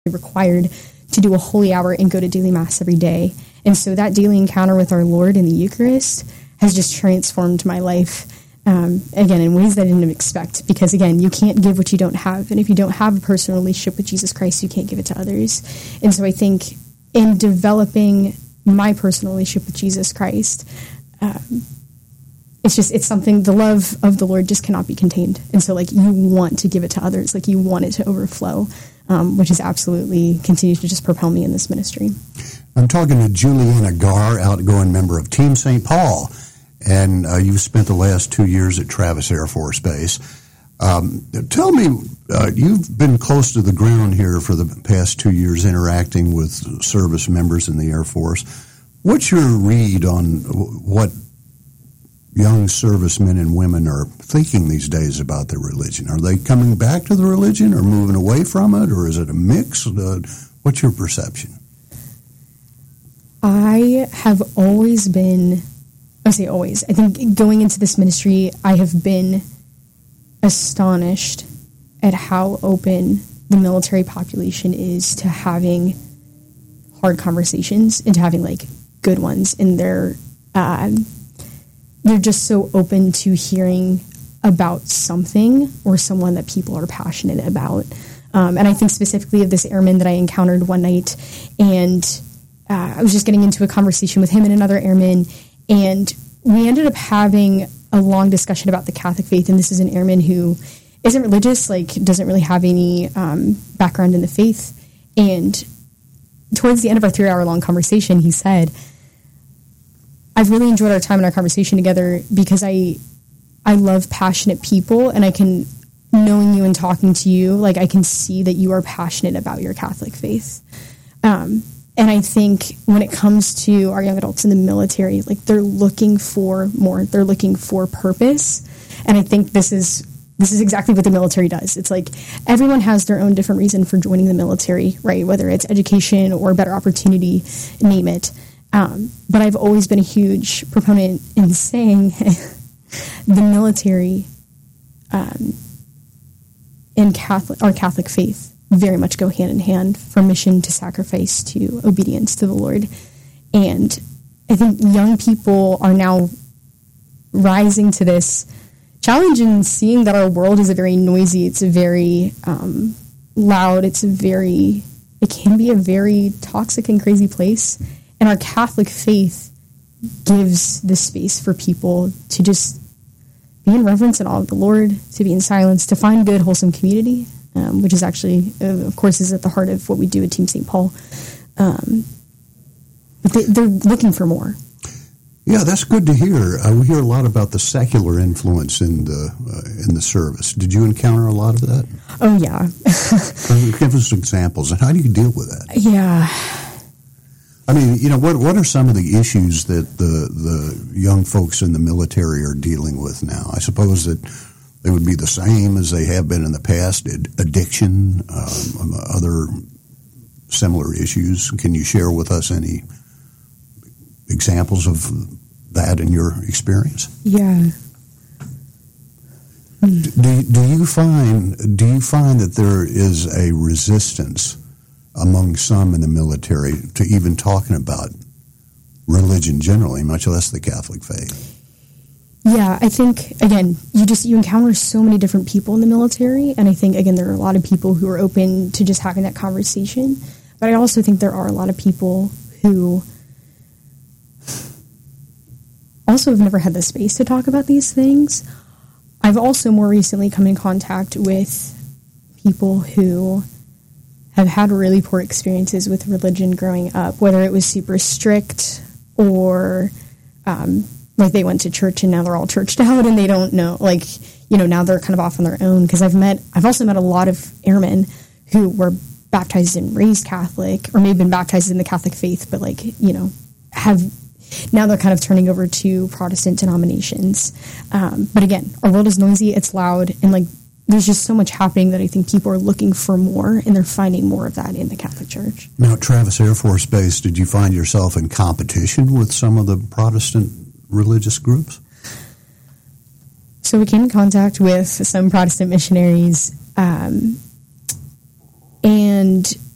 required to do a holy hour and go to daily mass every day. And so that daily encounter with our Lord in the Eucharist has just transformed my life, again, in ways that I didn't expect. Because, again, you can't give what you don't have. And if you don't have a personal relationship with Jesus Christ, you can't give it to others. And so I think in developing my personal relationship with Jesus Christ, it's something, the love of the Lord just cannot be contained. And so, like, you want to give it to others. Like, you want it to overflow, which is absolutely continues to just propel me in this ministry. I'm talking to Juliana Garr, outgoing member of Team St. Paul, and you've spent the last 2 years at Travis Air Force Base. Tell me, you've been close to the ground here for the past 2 years interacting with service members in the Air Force. What's your read on what young servicemen and women are thinking these days about their religion? Are they coming back to the religion or moving away from it, or is it a mix? What's your perception? I have always been, I say always, I think going into this ministry, I have been astonished at how open the military population is to having hard conversations and to having, like, good ones. And they're just so open to hearing about something or someone that people are passionate about. And I think specifically of this airman that I encountered one night, and I was just getting into a conversation with him and another airman, and we ended up having a long discussion about the Catholic faith. And this is an airman who isn't religious, like, doesn't really have any background in the faith. And towards the end of our 3-hour-long conversation, he said, I've really enjoyed our time and our conversation together because I love passionate people, and I can, knowing you and talking to you, like, I can see that you are passionate about your Catholic faith. And I think when it comes to our young adults in the military, like, they're looking for more. They're looking for purpose. And I think this is exactly what the military does. It's like everyone has their own different reason for joining the military, right? Whether it's education or better opportunity, name it. But I've always been a huge proponent in saying the military and our Catholic faith very much go hand in hand, from mission to sacrifice to obedience to the Lord. And I think young people are now rising to this challenge and seeing that our world is a very noisy, it's a very loud, it can be a very toxic and crazy place. And our Catholic faith gives the space for people to just be in reverence and awe of the Lord, to be in silence, to find good, wholesome community, which is actually, of course, is at the heart of what we do at Team St. Paul. But they're looking for more. Yeah, that's good to hear. We hear a lot about the secular influence in the service. Did you encounter a lot of that? Oh, yeah. Give us examples, and how do you deal with that? Yeah. I mean, what are some of the issues that the young folks in the military are dealing with now? I suppose that they would be the same as they have been in the past: addiction, other similar issues. Can you share with us any examples of that in your experience? Yeah. Do you find that there is a resistance among some in the military to even talking about religion generally, much less the Catholic faith? Yeah, I think, again, you encounter so many different people in the military, and I think, again, there are a lot of people who are open to just having that conversation, but I also think there are a lot of people who also have never had the space to talk about these things. I've also more recently come in contact with people who have had really poor experiences with religion growing up, whether it was super strict or like they went to church and now they're all churched out and they don't know, like, now they're kind of off on their own. Because I've also met a lot of airmen who were baptized and raised Catholic, or maybe been baptized in the Catholic faith, but now they're kind of turning over to Protestant denominations. But again, our world is noisy, it's loud, and there's just so much happening that I think people are looking for more, and they're finding more of that in the Catholic Church. Now, at Travis Air Force Base, did you find yourself in competition with some of the Protestant religious groups? So we came in contact with some Protestant missionaries, and